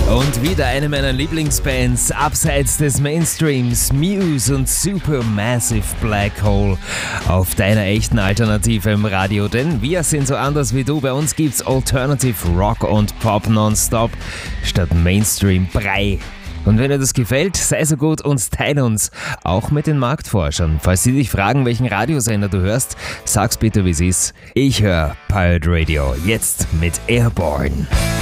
Und wieder eine meiner Lieblingsbands abseits des Mainstreams, Muse und Supermassive Black Hole auf deiner echten Alternative im Radio, denn wir sind so anders wie du. Bei uns gibt's Alternative Rock und Pop nonstop statt Mainstream Brei. Und wenn dir das gefällt, sei so gut und teile uns, auch mit den Marktforschern. Falls sie dich fragen, welchen Radiosender du hörst, sag's bitte, wie es ist. Ich höre Pirate Radio, jetzt mit Airborne.